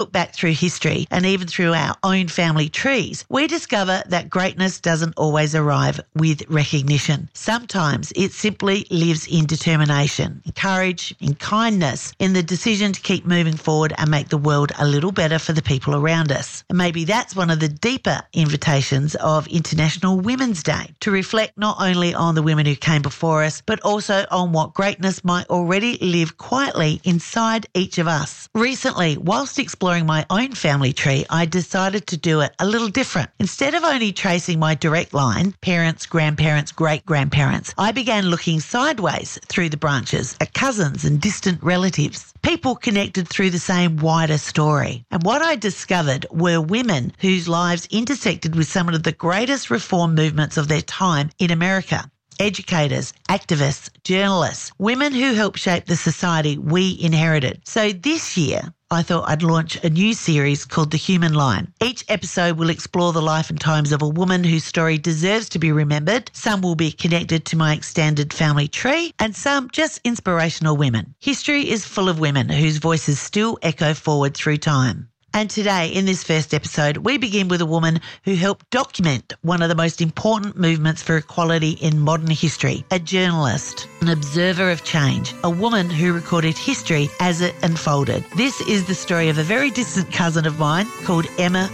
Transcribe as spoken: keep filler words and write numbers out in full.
look back through history and even through our own family trees, we discover that greatness doesn't always arrive with recognition. Sometimes it simply lives in determination, in courage, in kindness, in the decision to keep moving forward and make the world a little better for the people around us. And maybe that's one of the deeper invitations of International Women's Day, to reflect not only on the women who came before us, but also on what greatness might already live quietly inside each of us. Recently, whilst exploring my own family tree, I decided to do it a little different. Instead of only tracing my direct line, parents, grandparents, great-grandparents, I began looking sideways through the branches at cousins and distant relatives, people connected through the same wider story. And what I discovered were women whose lives intersected with some of the greatest reform movements of their time in America. Educators, activists, journalists, women who helped shape the society we inherited. So this year, I thought I'd launch a new series called The Human Line. Each episode will explore the life and times of a woman whose story deserves to be remembered. Some will be connected to my extended family tree, and some just inspirational women. History is full of women whose voices still echo forward through time. And today, in this first episode, we begin with a woman who helped document one of the most important movements for equality in modern history, a journalist, an observer of change, a woman who recorded history as it unfolded. This is the story of a very distant cousin of mine called Emma